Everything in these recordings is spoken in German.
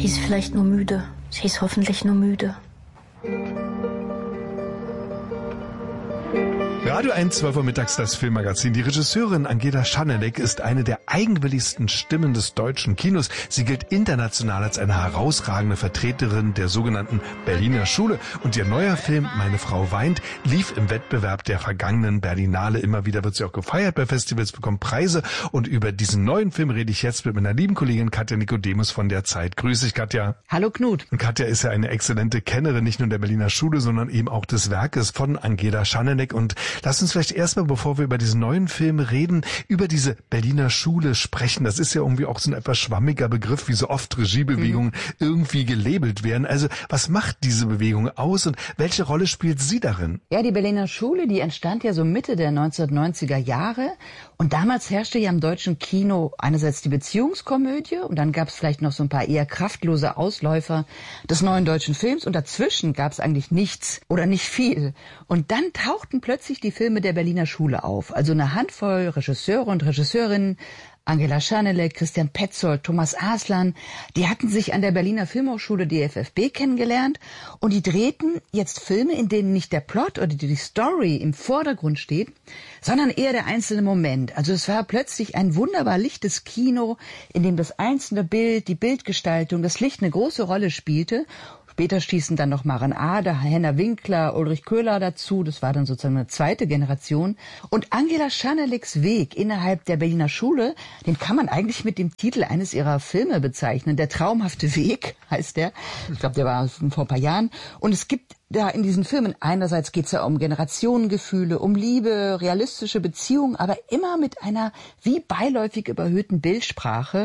Sie ist vielleicht nur müde. Sie ist hoffentlich nur müde. Radio 1, 12 Uhr mittags, das Filmmagazin. Die Regisseurin Angela Schanelek ist eine der eigenwilligsten Stimmen des deutschen Kinos. Sie gilt international als eine herausragende Vertreterin der sogenannten Berliner Schule. Und ihr neuer Film, Meine Frau weint, lief im Wettbewerb der vergangenen Berlinale. Immer wieder wird sie auch gefeiert bei Festivals, bekommt Preise. Und über diesen neuen Film rede ich jetzt mit meiner lieben Kollegin Katja Nikodemus von der Zeit. Grüß dich, Katja. Hallo, Knut. Und Katja ist ja eine exzellente Kennerin, nicht nur der Berliner Schule, sondern eben auch des Werkes von Angela Schanelek. Und lass uns vielleicht erstmal, bevor wir über diesen neuen Film reden, über diese Berliner Schule sprechen. Das ist ja irgendwie auch so ein etwas schwammiger Begriff, wie so oft Regiebewegungen irgendwie gelabelt werden. Also was macht diese Bewegung aus und welche Rolle spielt sie darin? Ja, die Berliner Schule, die entstand ja so Mitte der 1990er Jahre. Und damals herrschte ja im deutschen Kino einerseits die Beziehungskomödie und dann gab es vielleicht noch so ein paar eher kraftlose Ausläufer des neuen deutschen Films. Und dazwischen gab es eigentlich nichts oder nicht viel. Und dann tauchten plötzlich die Filme der Berliner Schule auf. Also eine Handvoll Regisseure und Regisseurinnen, Angela Schanelek, Christian Petzold, Thomas Aslan, die hatten sich an der Berliner Filmhochschule DFFB kennengelernt und die drehten jetzt Filme, in denen nicht der Plot oder die Story im Vordergrund steht, sondern eher der einzelne Moment. Also es war plötzlich ein wunderbar lichtes Kino, in dem das einzelne Bild, die Bildgestaltung, das Licht eine große Rolle spielte. Später stießen dann noch Maren Ader, Henna Winkler, Ulrich Köhler dazu. Das war dann sozusagen eine zweite Generation. Und Angela Schaneleks Weg innerhalb der Berliner Schule, den kann man eigentlich mit dem Titel eines ihrer Filme bezeichnen. Der traumhafte Weg heißt der. Ich glaube, der war vor ein paar Jahren. Und es gibt da in diesen Filmen, einerseits geht es ja um Generationengefühle, um Liebe, realistische Beziehungen, aber immer mit einer wie beiläufig überhöhten Bildsprache.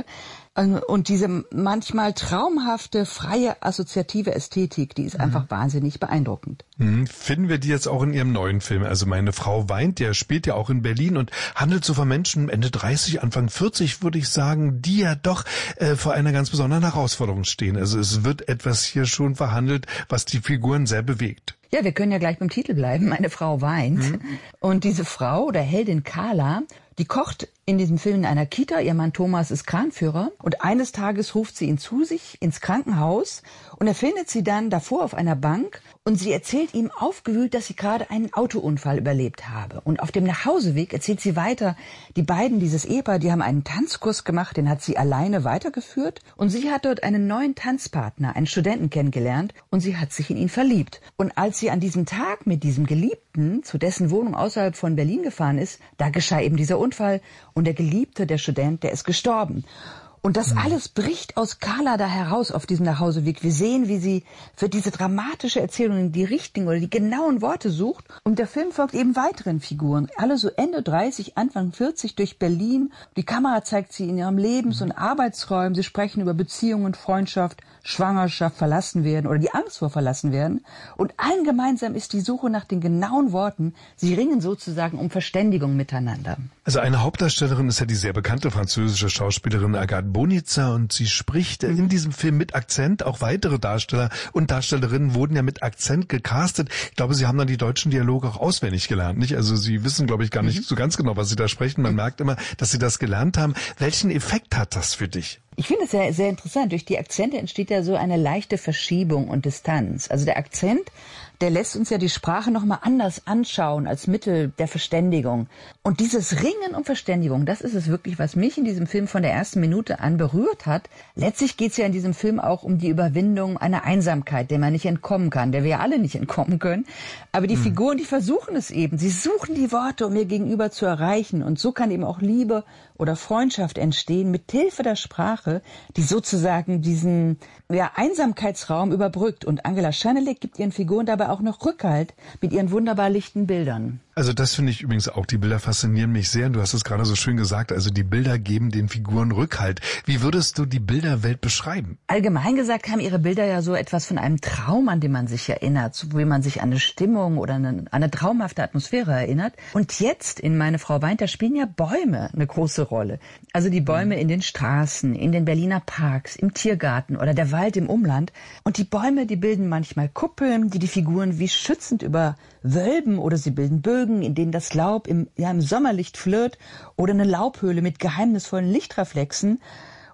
Und diese manchmal traumhafte, freie, assoziative Ästhetik, die ist einfach wahnsinnig beeindruckend. Finden wir die jetzt auch in ihrem neuen Film? Also Meine Frau weint, der spielt ja auch in Berlin und handelt so von Menschen Ende 30, Anfang 40, würde ich sagen, die ja doch vor einer ganz besonderen Herausforderung stehen. Also es wird etwas hier schon verhandelt, was die Figuren sehr bewegt. Ja, wir können ja gleich beim Titel bleiben. Meine Frau weint. Und diese Frau oder Heldin Carla, die kocht in diesem Film in einer Kita. Ihr Mann Thomas ist Kranführer. Und eines Tages ruft sie ihn zu sich ins Krankenhaus. Und er findet sie dann davor auf einer Bank. Und sie erzählt ihm aufgewühlt, dass sie gerade einen Autounfall überlebt habe. Und auf dem Nachhauseweg erzählt sie weiter, die beiden, dieses Ehepaar, die haben einen Tanzkurs gemacht, den hat sie alleine weitergeführt. Und sie hat dort einen neuen Tanzpartner, einen Studenten kennengelernt. Und sie hat sich in ihn verliebt. Und als sie an diesem Tag mit diesem Geliebten zu dessen Wohnung außerhalb von Berlin gefahren ist, da geschah eben dieser Unfall. Und der Geliebte, der Student, der ist gestorben. Und das alles bricht aus Carla da heraus auf diesem Nachhauseweg. Wir sehen, wie sie für diese dramatische Erzählung die richtigen oder die genauen Worte sucht. Und der Film folgt eben weiteren Figuren. Alle so Ende 30, Anfang 40 durch Berlin. Die Kamera zeigt sie in ihrem Lebens- und Arbeitsräumen. Sie sprechen über Beziehungen, Freundschaft, Schwangerschaft, verlassen werden oder die Angst vor verlassen werden. Und allen gemeinsam ist die Suche nach den genauen Worten. Sie ringen sozusagen um Verständigung miteinander. Also eine Hauptdarstellerin ist ja die sehr bekannte französische Schauspielerin Agathe Bonitzer und sie spricht in diesem Film mit Akzent. Auch weitere Darsteller und Darstellerinnen wurden ja mit Akzent gecastet. Ich glaube, sie haben dann die deutschen Dialoge auch auswendig gelernt, nicht? Also sie wissen, glaube ich, gar nicht so ganz genau, was sie da sprechen. Man merkt immer, dass sie das gelernt haben. Welchen Effekt hat das für dich? Ich finde es sehr, sehr interessant. Durch die Akzente entsteht ja so eine leichte Verschiebung und Distanz. Also der Akzent, der lässt uns ja die Sprache nochmal anders anschauen als Mittel der Verständigung. Und dieses Ringen um Verständigung, das ist es wirklich, was mich in diesem Film von der ersten Minute an berührt hat. Letztlich geht es ja in diesem Film auch um die Überwindung einer Einsamkeit, der man nicht entkommen kann, der wir ja alle nicht entkommen können. Aber die Figuren, die versuchen es eben. Sie suchen die Worte, um ihr Gegenüber zu erreichen. Und so kann eben auch Liebe oder Freundschaft entstehen mit Hilfe der Sprache, die sozusagen diesen Einsamkeitsraum überbrückt. Und Angela Schanelek gibt ihren Figuren dabei auch noch Rückhalt mit ihren wunderbar lichten Bildern. Also das finde ich übrigens auch, die Bilder faszinieren mich sehr. Und du hast es gerade so schön gesagt, also die Bilder geben den Figuren Rückhalt. Wie würdest du die Bilderwelt beschreiben? Allgemein gesagt haben ihre Bilder ja so etwas von einem Traum, an den man sich erinnert, wie man sich an eine Stimmung oder an eine traumhafte Atmosphäre erinnert. Und jetzt in Meine Frau weint, da spielen ja Bäume eine große Rolle. Also die Bäume in den Straßen, in den Berliner Parks, im Tiergarten oder der Wald im Umland. Und die Bäume, die bilden manchmal Kuppeln, die Figuren wie schützend überwölben, oder sie bilden Bögen, in denen das Laub im Sommerlicht flirrt, oder eine Laubhöhle mit geheimnisvollen Lichtreflexen.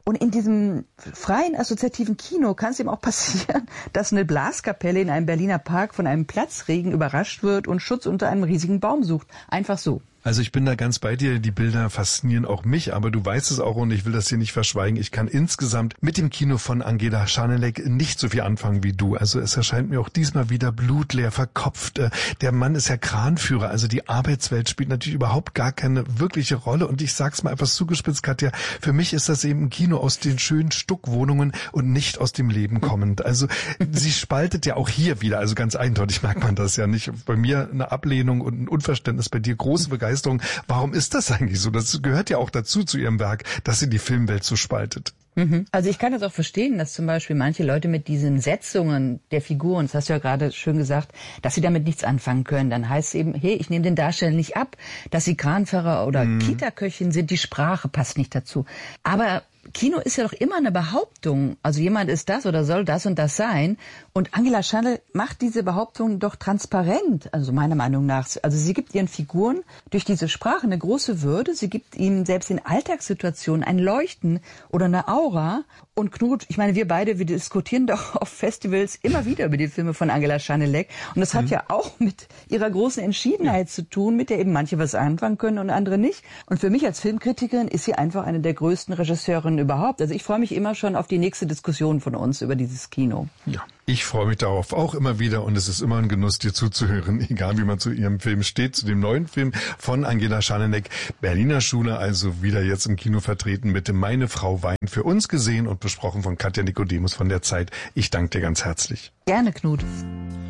Und in diesem freien assoziativen Kino kann es ihm auch passieren, dass eine Blaskapelle in einem Berliner Park von einem Platzregen überrascht wird und Schutz unter einem riesigen Baum sucht. Einfach so. Also ich bin da ganz bei dir, die Bilder faszinieren auch mich, aber du weißt es auch und ich will das hier nicht verschweigen. Ich kann insgesamt mit dem Kino von Angela Schanelek nicht so viel anfangen wie du. Also es erscheint mir auch diesmal wieder blutleer, verkopft. Der Mann ist ja Kranführer, also die Arbeitswelt spielt natürlich überhaupt gar keine wirkliche Rolle. Und ich sag's mal etwas zugespitzt, Katja, für mich ist das eben ein Kino aus den schönen Stuckwohnungen und nicht aus dem Leben kommend. Also sie spaltet ja auch hier wieder, also ganz eindeutig merkt man das ja nicht. Bei mir eine Ablehnung und ein Unverständnis, bei dir große Begeisterung. Warum ist das eigentlich so? Das gehört ja auch dazu zu ihrem Werk, dass sie die Filmwelt so spaltet. Also ich kann das auch verstehen, dass zum Beispiel manche Leute mit diesen Setzungen der Figuren, das hast du ja gerade schön gesagt, dass sie damit nichts anfangen können. Dann heißt es eben, hey, ich nehme den Darsteller nicht ab, dass sie Kranfahrer oder Kita-Köchin sind, die Sprache passt nicht dazu. Aber Kino ist ja doch immer eine Behauptung. Also jemand ist das oder soll das und das sein. Und Angela Schanel macht diese Behauptung doch transparent, also meiner Meinung nach. Also sie gibt ihren Figuren durch diese Sprache eine große Würde. Sie gibt ihnen selbst in Alltagssituationen ein Leuchten oder eine Aura. Und Knut, ich meine, wir beide, wir diskutieren doch auf Festivals immer wieder über die Filme von Angela Schanelek. Und das hat ja auch mit ihrer großen Entschiedenheit zu tun, mit der eben manche was anfangen können und andere nicht. Und für mich als Filmkritikerin ist sie einfach eine der größten Regisseurinnen überhaupt. Also ich freue mich immer schon auf die nächste Diskussion von uns über dieses Kino. Ja, ich freue mich darauf auch immer wieder und es ist immer ein Genuss, dir zuzuhören, egal wie man zu ihrem Film steht, zu dem neuen Film von Angela Schanelek, Berliner Schule, also wieder jetzt im Kino vertreten mit dem Meine Frau weint, für uns gesehen und besprochen von Katja Nikodemus von der Zeit. Ich danke dir ganz herzlich. Gerne, Knut.